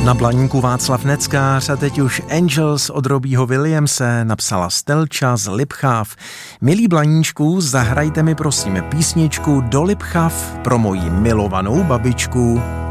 Na Blaníku Václav Neckář a teď už Angels od Robbieho Williamse napsala Stelča z Lipchav. Milí Blaníčku, zahrajte mi prosím písničku Do Lipchav pro moji milovanou babičku.